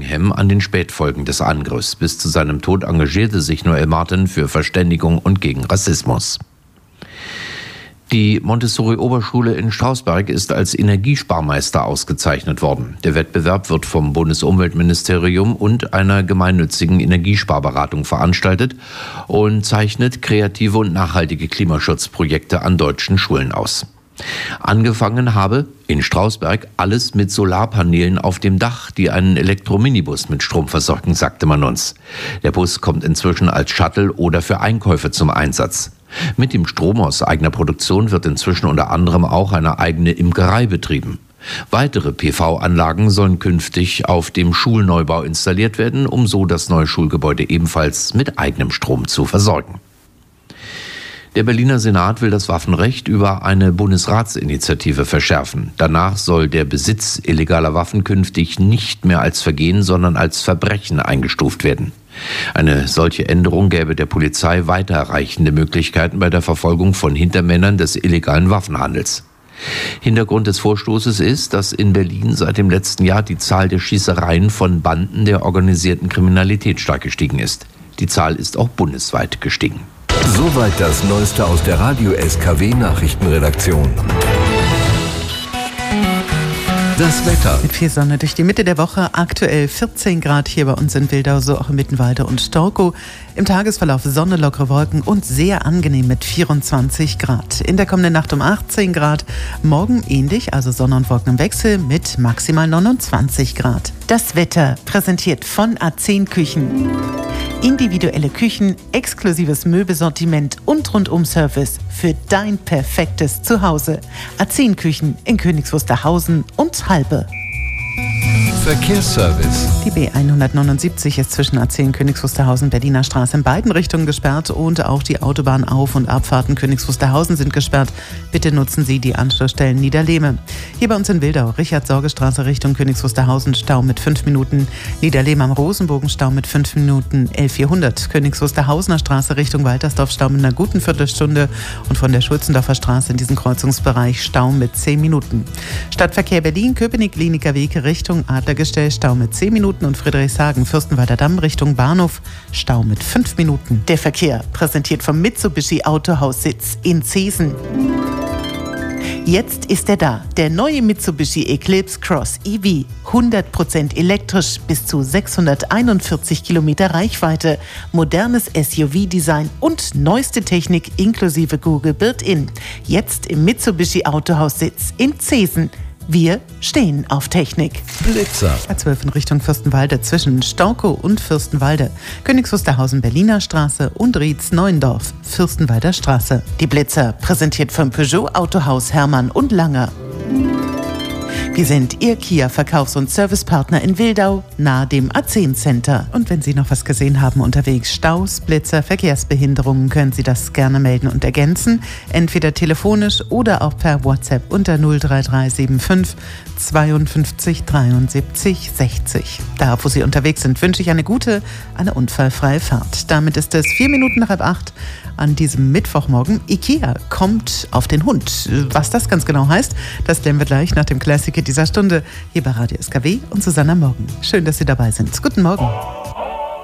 Bethlehem an den Spätfolgen des Angriffs. Bis zu seinem Tod engagierte sich Noel Martin für Verständigung und gegen Rassismus. Die Montessori-Oberschule in Strausberg ist als Energiesparmeister ausgezeichnet worden. Der Wettbewerb wird vom Bundesumweltministerium und einer gemeinnützigen Energiesparberatung veranstaltet und zeichnet kreative und nachhaltige Klimaschutzprojekte an deutschen Schulen aus. Angefangen habe in Strausberg alles mit Solarpanelen auf dem Dach, die einen Elektrominibus mit Strom versorgen, sagte man uns. Der Bus kommt inzwischen als Shuttle oder für Einkäufe zum Einsatz. Mit dem Strom aus eigener Produktion wird inzwischen unter anderem auch eine eigene Imkerei betrieben. Weitere PV-Anlagen sollen künftig auf dem Schulneubau installiert werden, um so das neue Schulgebäude ebenfalls mit eigenem Strom zu versorgen. Der Berliner Senat will das Waffenrecht über eine Bundesratsinitiative verschärfen. Danach soll der Besitz illegaler Waffen künftig nicht mehr als Vergehen, sondern als Verbrechen eingestuft werden. Eine solche Änderung gäbe der Polizei weiterreichende Möglichkeiten bei der Verfolgung von Hintermännern des illegalen Waffenhandels. Hintergrund des Vorstoßes ist, dass in Berlin seit dem letzten Jahr die Zahl der Schießereien von Banden der organisierten Kriminalität stark gestiegen ist. Die Zahl ist auch bundesweit gestiegen. Soweit das Neueste aus der Radio SKW Nachrichtenredaktion. Das Wetter. Mit viel Sonne durch die Mitte der Woche, aktuell 14 Grad hier bei uns in Wildau, so auch in Mittenwalde und Storkow. Im Tagesverlauf Sonne, lockere Wolken und sehr angenehm mit 24 Grad. In der kommenden Nacht um 18 Grad, morgen ähnlich, also Sonne und Wolken im Wechsel mit maximal 29 Grad. Das Wetter präsentiert von A10 Küchen. Individuelle Küchen, exklusives Möbelsortiment und Rundum-Service für dein perfektes Zuhause. A10 Küchen in Königs Wusterhausen und Halbe. Verkehrsservice. Die B179 ist zwischen A10 Königs Wusterhausen Berliner Straße in beiden Richtungen gesperrt und auch die Autobahnauf- und Abfahrten Königs Wusterhausen sind gesperrt. Bitte nutzen Sie die Anschlussstellen Niederlehme. Hier bei uns in Wildau, Richard-Sorge-Straße Richtung Königs Wusterhausen, Stau mit 5 Minuten. Niederlehme am Rosenbogen, Stau mit 5 Minuten, L400. Königs Wusterhausener Straße Richtung Waltersdorf, Stau mit einer guten Viertelstunde. Und von der Schulzendorfer Straße in diesem Kreuzungsbereich Stau mit 10 Minuten. Stadtverkehr Berlin, Köpenick-Kliniker Weg Richtung Adlergestell, Stau mit 10 Minuten und Friedrichshagen, Fürstenwalder Damm Richtung Bahnhof, Stau mit 5 Minuten. Der Verkehr präsentiert vom Mitsubishi Autohaussitz in Zeesen. Jetzt ist er da, der neue Mitsubishi Eclipse Cross EV. 100% elektrisch, bis zu 641 Kilometer Reichweite, modernes SUV-Design und neueste Technik inklusive Google Built-In. Jetzt im Mitsubishi Autohaussitz in Zeesen. Wir stehen auf Technik. Blitzer. A12 in Richtung Fürstenwalde zwischen Storkow und Fürstenwalde. Königs Wusterhausen Berliner Straße und Rietz-Neuendorf Fürstenwalder Straße. Die Blitzer präsentiert vom Peugeot Autohaus Hermann und Langer. Wir sind Ihr Kia-Verkaufs- und Servicepartner in Wildau, nahe dem A10 Center. Und wenn Sie noch was gesehen haben unterwegs, Staus, Blitzer, Verkehrsbehinderungen, können Sie das gerne melden und ergänzen. Entweder telefonisch oder auch per WhatsApp unter 03375 52 73 60. Da, wo Sie unterwegs sind, wünsche ich eine gute, eine unfallfreie Fahrt. Damit ist es 4 Minuten nach 7:30 an diesem Mittwochmorgen. IKEA kommt auf den Hund. Was das ganz genau heißt, das lernen wir gleich nach dem Klassiker dieser Stunde hier bei Radio SKW und Susanna Morgen. Schön, dass Sie dabei sind. Guten Morgen.